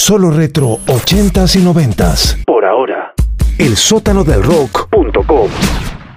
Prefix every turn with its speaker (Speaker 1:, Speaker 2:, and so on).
Speaker 1: Solo retro 80s y 90s. Por ahora. El sótano del rock.com